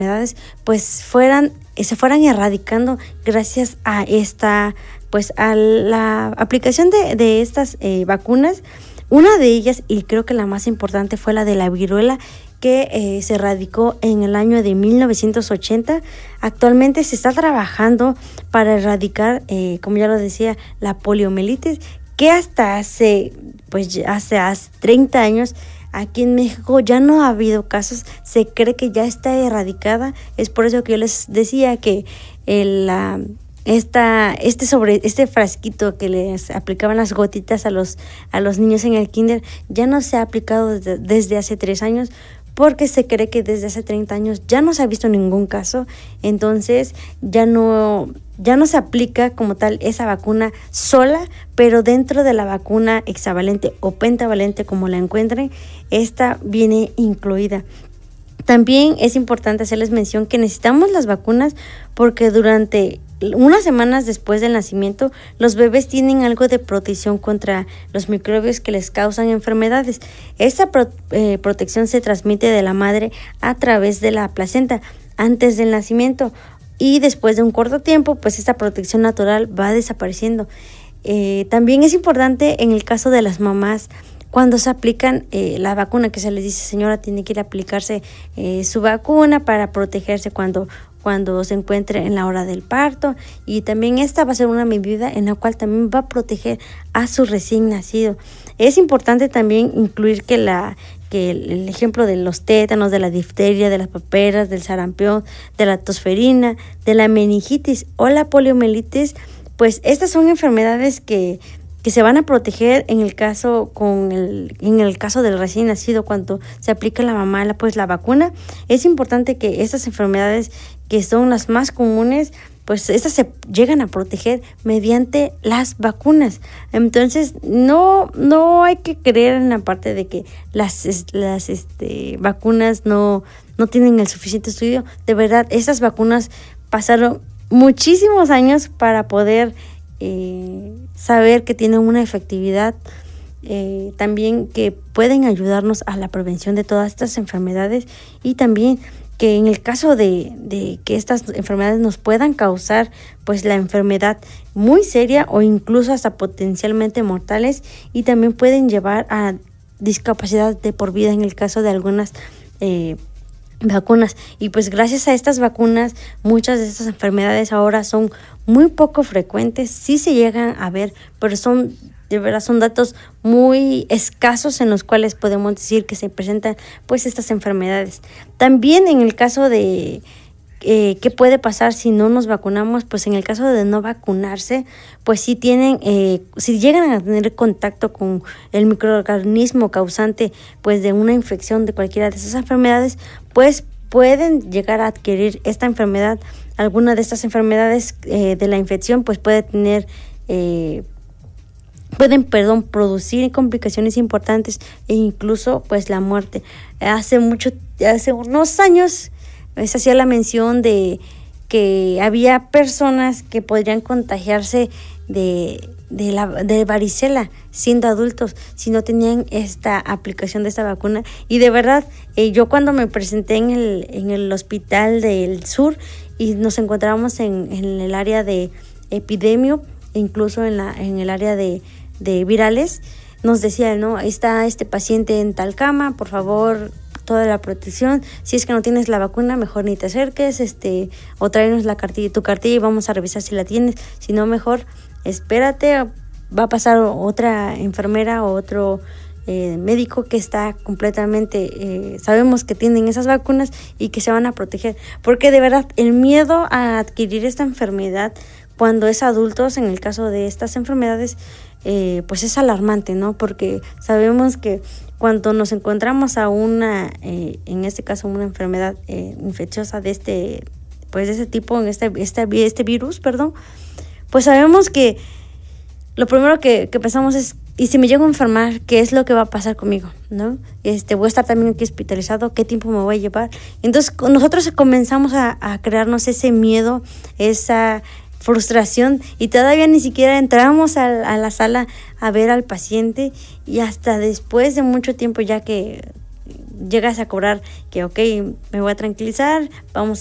enfermedades pues se fueran erradicando gracias a a la aplicación de estas vacunas. Una de ellas, y creo que la más importante, fue la de la viruela, que se erradicó en el año de 1980. Actualmente se está trabajando para erradicar, como ya lo decía, la poliomielitis, que hasta hace 30 años aquí en México ya no ha habido casos. Se cree que ya está erradicada. Es por eso que yo les decía que este frasquito que les aplicaban las gotitas a los niños en el kinder ya no se ha aplicado desde hace 3 años, porque se cree que desde hace 30 años ya no se ha visto ningún caso. Entonces ya no se aplica como tal esa vacuna sola, pero dentro de la vacuna hexavalente o pentavalente, como la encuentren, esta viene incluida. También es importante hacerles mención que necesitamos las vacunas porque durante unas semanas después del nacimiento, los bebés tienen algo de protección contra los microbios que les causan enfermedades. Esta protección se transmite de la madre a través de la placenta antes del nacimiento, y después de un corto tiempo, pues esta protección natural va desapareciendo. También es importante en el caso de las mamás, cuando se aplican la vacuna, que se les dice: señora, tiene que ir a aplicarse su vacuna para protegerse cuando se encuentre en la hora del parto. Y también esta va a ser una medida en la cual también va a proteger a su recién nacido. Es importante también incluir que el ejemplo de los tétanos, de la difteria, de las paperas, del sarampión, de la tosferina, de la meningitis o la poliomielitis, pues estas son enfermedades que se van a proteger en el caso del recién nacido cuando se aplica la mamá la vacuna. Es importante que estas enfermedades, que son las más comunes, pues estas se llegan a proteger mediante las vacunas. Entonces no hay que creer en la parte de que las vacunas no tienen el suficiente estudio. De verdad, estas vacunas pasaron muchísimos años para poder saber que tienen una efectividad, también que pueden ayudarnos a la prevención de todas estas enfermedades, y también que en el caso de que estas enfermedades nos puedan causar pues la enfermedad muy seria o incluso hasta potencialmente mortales, y también pueden llevar a discapacidad de por vida en el caso de algunas vacunas. Y pues gracias a estas vacunas, muchas de estas enfermedades ahora son muy poco frecuentes. Sí se llegan a ver, pero de verdad son datos muy escasos en los cuales podemos decir que se presentan pues estas enfermedades. También en el caso de qué puede pasar si no nos vacunamos, pues en el caso de no vacunarse, pues si llegan a tener contacto con el microorganismo causante pues de una infección de cualquiera de esas enfermedades, pues pueden llegar a adquirir esta enfermedad. Alguna de estas enfermedades de la infección pues pueden producir complicaciones importantes e incluso pues la muerte. Hace unos años se hacía la mención de que había personas que podrían contagiarse de varicela siendo adultos si no tenían esta aplicación de esta vacuna. Y de verdad, yo cuando me presenté en el hospital del sur y nos encontrábamos en el área de epidemio, incluso en el área de virales, nos decía, ¿no? Está este paciente en tal cama, por favor, toda la protección. Si es que no tienes la vacuna, mejor ni te acerques, o tráenos tu cartilla y vamos a revisar si la tienes. Si no, mejor espérate, va a pasar otra enfermera o otro médico que está completamente, sabemos que tienen esas vacunas y que se van a proteger. Porque de verdad, el miedo a adquirir esta enfermedad cuando es adultos, en el caso de estas enfermedades, pues es alarmante, ¿no? Porque sabemos que cuando nos encontramos a en este caso, una enfermedad infecciosa de este tipo, en este virus, pues sabemos que lo primero que pensamos es: ¿y si me llego a enfermar, qué es lo que va a pasar conmigo? ¿No? Voy a estar también aquí hospitalizado, ¿qué tiempo me voy a llevar? Entonces nosotros comenzamos a crearnos ese miedo, esa frustración, y todavía ni siquiera entramos a la sala a ver al paciente, y hasta después de mucho tiempo, ya que llegas a cobrar que, ok, me voy a tranquilizar, vamos